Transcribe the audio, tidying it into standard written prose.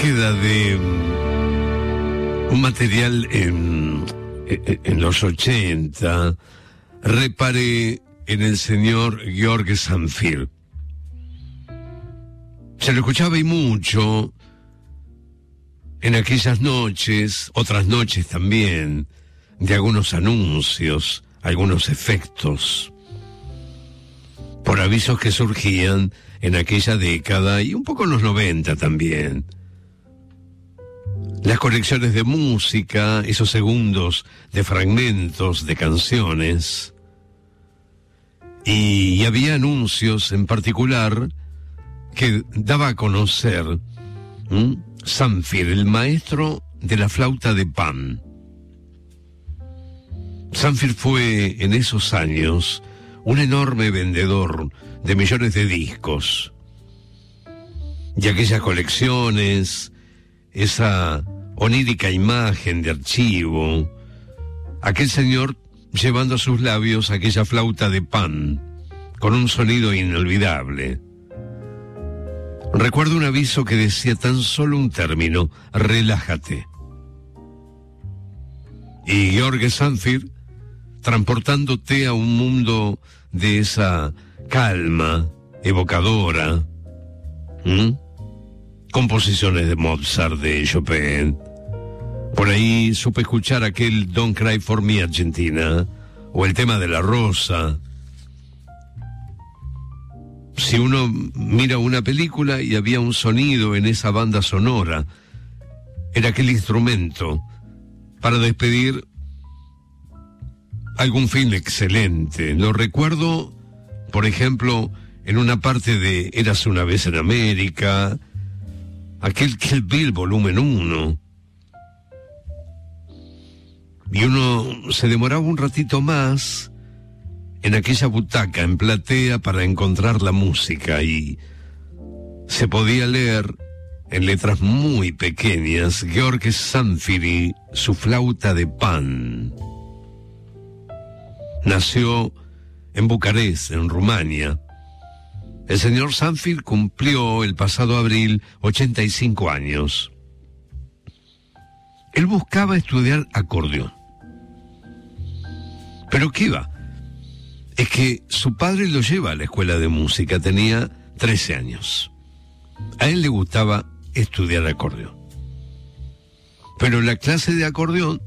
búsqueda de un material en los 80, reparé en el señor Georg Zamfir. Se lo escuchaba y mucho en aquellas noches, otras noches también, de algunos anuncios, algunos efectos, por avisos que surgían en aquella década y un poco en los 90 también. Las colecciones de música, esos segundos de fragmentos de canciones. Y había anuncios en particular que daba a conocer Zamfir, el maestro de la flauta de Pan. Zamfir fue en esos años un enorme vendedor de millones de discos. Y aquellas colecciones, esa onírica imagen de archivo, aquel señor llevando a sus labios aquella flauta de Pan, con un sonido inolvidable. Recuerdo un aviso que decía tan solo un término: relájate. Y Georg Zamfir, transportándote a un mundo de esa calma evocadora, composiciones de Mozart, de Chopin. Por ahí supe escuchar aquel Don't Cry for Me, Argentina, o el tema de La Rosa. Si uno mira una película y había un sonido en esa banda sonora, era aquel instrumento para despedir algún film excelente. Lo recuerdo, por ejemplo, en una parte de Érase una vez en América, aquel Kill Bill volumen 1. Y uno se demoraba un ratito más en aquella butaca, en platea, para encontrar la música, y se podía leer en letras muy pequeñas: Georg Zamfir y su flauta de Pan. Nació en Bucarest, en Rumania. El señor Zamfir cumplió el pasado abril 85 años. Él buscaba estudiar acordeón. ¿Pero qué iba? Es que su padre lo lleva a la escuela de música, tenía 13 años. A él le gustaba estudiar acordeón. Pero la clase de acordeón